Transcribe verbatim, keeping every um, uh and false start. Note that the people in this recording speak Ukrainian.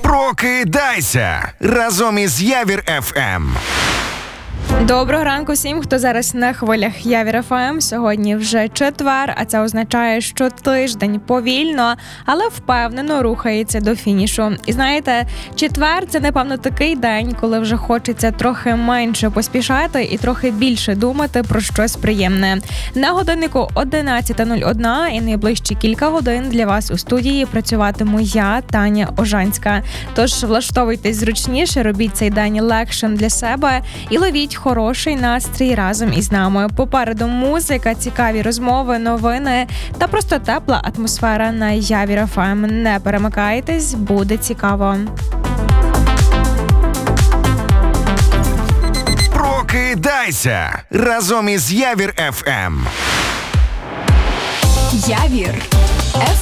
Прокидайся разом із Явір еф ем. Доброго ранку всім, хто зараз на хвилях Явір еф ем. Сьогодні вже четвер, а це означає, що тиждень повільно, але впевнено рухається до фінішу. І знаєте, четвер – це, напевно, такий день, коли вже хочеться трохи менше поспішати і трохи більше думати про щось приємне. На годиннику одинадцята нуль одна і найближчі кілька годин для вас у студії працюватиму я, Таня Ожанська. Тож влаштовуйтесь зручніше, робіть цей день легшим для себе і ловіть хороший настрій разом із нами. Попереду музика, цікаві розмови, новини та просто тепла атмосфера на Явір еф ем. Не перемикайтесь, буде цікаво. Прокидайся разом із Явір еф ем. Явір